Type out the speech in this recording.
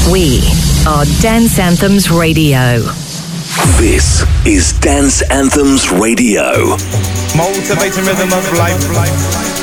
We are Dance Anthems Radio. This is Dance Anthems Radio. Motivating rhythm of life.